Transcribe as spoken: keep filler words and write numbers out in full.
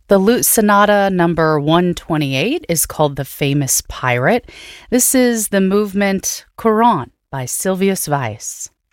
The Lute Sonata number one twenty-eight is called The Famous Pirate. This is the movement Courant by Silvius Weiss.